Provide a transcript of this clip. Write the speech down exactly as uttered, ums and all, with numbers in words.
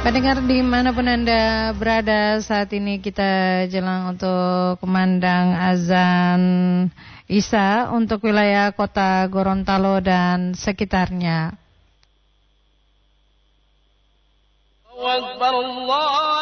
Pendengar dimanapun Anda berada, saat ini kita jelang untuk kumandang azan Isya untuk wilayah kota Gorontalo dan sekitarnya. Allahu Akbar, Allah.